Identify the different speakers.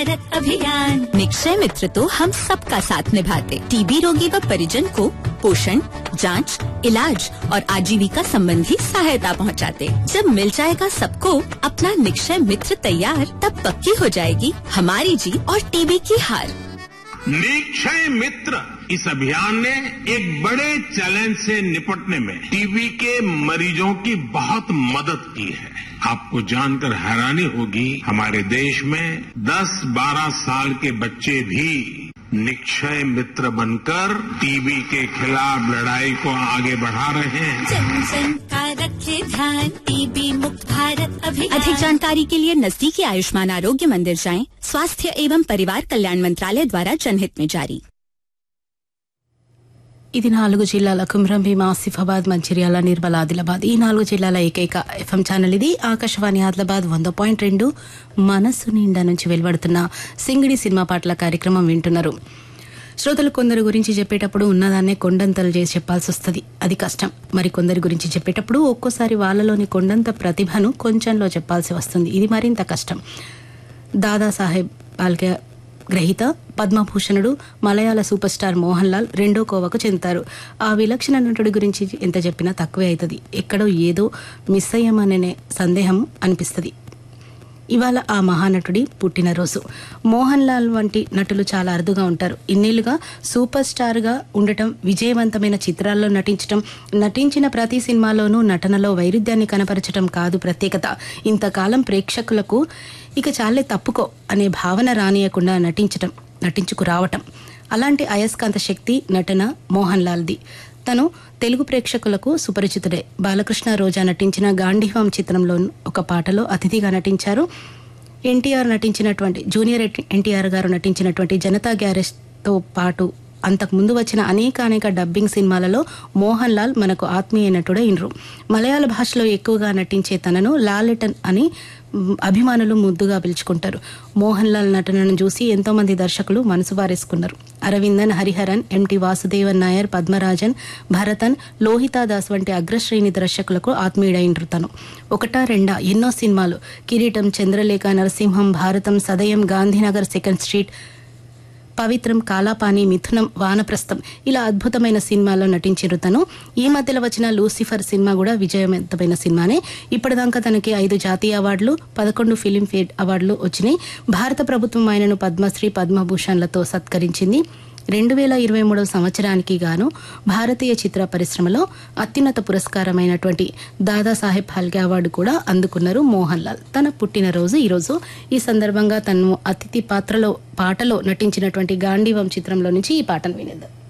Speaker 1: भारत अभियान। निक्षय मित्र तो हम सबका साथ निभाते, टीबी रोगी व परिजन को पोषण, जांच, इलाज और आजीविका संबंधी सहायता पहुंचाते। जब मिल जाएगा सबको अपना निक्षय मित्र तैयार, तब पक्की हो जाएगी हमारी जीत और टीबी की हार।
Speaker 2: निक्षय मित्र इस अभियान ने एक बड़े चैलेंज से निपटने में टीबी के मरीजों की बहुत मदद की है। आपको जानकर हैरानी होगी, हमारे देश में 10-12 साल के बच्चे भी निक्षय मित्र बनकर टीबी के खिलाफ लड़ाई को आगे बढ़ा रहे हैं।
Speaker 1: जन जन का रखे ध्यान, टीबी मुक्त भारत अभियान। अधिक जानकारी के लिए नजदीकी आयुष्मान आरोग्य मंदिर जाएं। स्वास्थ्य एवं परिवार कल्याण मंत्रालय द्वारा जनहित में जारी।
Speaker 3: ఇది 4 జిల్లాల కుమ్రం భీం ఆసిఫాబాద్ మంచిర్యాల నిర్మల్ ఆదిలాబాద్ ఈ 4 జిల్లాల ఏకైక ఎఫ్ఎం ఛానల్ ఇది ఆకాశవాణి ఆదిలాబాద్ 100.2 మనసు నిండా నుంచి వెలువడుతున్న సింగిడి సినిమా పాటల కార్యక్రమం వింటున్నారు. శ్రోతలు కొందరు గురించి చెప్పేటప్పుడు ఉన్నదాన్నే కొండంతలు చేసి చెప్పాల్సి వస్తుంది, అది కష్టం. మరి కొందరి గురించి చెప్పేటప్పుడు ఒక్కోసారి వాళ్ళలోని కొండంత ప్రతిభను కొంచెంలో చెప్పాల్సి వస్తుంది, ఇది మరింత కష్టం. దాదాసాహెబ్ ఫాల్కే గ్రహీత పద్మభూషణుడు మలయాళ సూపర్ స్టార్ మోహన్ లాల్ రెండో కోవకు చెందుతారు. ఆ విలక్షణ నటుడి గురించి ఎంత చెప్పినా తక్కువే అవుతుంది, ఎక్కడో ఏదో మిస్ అయ్యామనే సందేహం అనిపిస్తుంది. ఇవాళ ఆ మహానటుడి పుట్టినరోజు. మోహన్ లాల్ వంటి నటులు చాలా అరుదుగా ఉంటారు. ఇన్నేళ్లుగా సూపర్ స్టార్గా ఉండటం, విజయవంతమైన చిత్రాల్లో నటించటం, నటించిన ప్రతి సినిమాలోనూ నటనలో వైరుధ్యాన్ని కనపరచడం కాదు ప్రత్యేకత. ఇంతకాలం ప్రేక్షకులకు ఇక చాలే తప్పుకో అనే భావన రానియకుండా నటించుకు రావటం, అలాంటి అయస్కాంత శక్తి నటన మోహన్ లాల్ది. తను తెలుగు ప్రేక్షకులకు సుపరిచితుడే. బాలకృష్ణ రోజా నటించిన గాంధీవం చిత్రంలో ఒక పాటలో అతిథిగా నటించారు. జూనియర్ ఎన్టీఆర్ గారు నటించినటువంటి జనతా గ్యారేజ్తో పాటు అంతకుముందు వచ్చిన అనేక డబ్బింగ్ సినిమాలలో మోహన్ లాల్ మనకు ఆత్మీయ నటుడే ఇన్రు. మలయాళ భాషలో ఎక్కువగా నటించే తనను లాలెటన్ అని అభిమానులు ముద్దుగా పిలుచుకుంటారు. మోహన్ లాల్ నటనను చూసి ఎంతో మంది దర్శకులు మనసు బారేసుకున్నారు. అరవిందన్, హరిహరన్, ఎంటి వాసుదేవన్ నాయర్, పద్మరాజన్, భరతన్, లోహితా దాస్ వంటి అగ్రశ్రేణి దర్శకులకు ఆత్మీయుడైండ్రు. తను ఒకటా రెండా ఎన్నో సినిమాలు, కిరీటం, చంద్రలేఖ, నరసింహం, భారతం, సదయం, గాంధీనగర్, సెకండ్ స్ట్రీట్, పవిత్రం, కాలాపాని, మిథునం, వానప్రస్థం ఇలా అద్భుతమైన సినిమాల్లో నటించారు తను. ఈ మధ్యలో వచ్చిన లూసిఫర్ సినిమా కూడా విజయవంతమైన సినిమానే. ఇప్పటిదాకా తనకి 5 జాతీయ అవార్డులు, 11 ఫిలింఫేర్ అవార్డులు వచ్చినాయి. భారత ప్రభుత్వం ఆయనను పద్మశ్రీ, పద్మభూషణ్లతో సత్కరించింది. 2023 సంవత్సరానికి గాను భారతీయ చిత్ర పరిశ్రమలో అత్యున్నత పురస్కారమైనటువంటి దాదాసాహెబ్ ఫాల్కే అవార్డు కూడా అందుకున్నారు మోహన్ లాల్. తన పుట్టినరోజు ఈరోజు. ఈ సందర్భంగా తను అతిథి పాటలో నటించినటువంటి గాంధీవం చిత్రంలో నుంచి ఈ పాటను వినేద్దాం.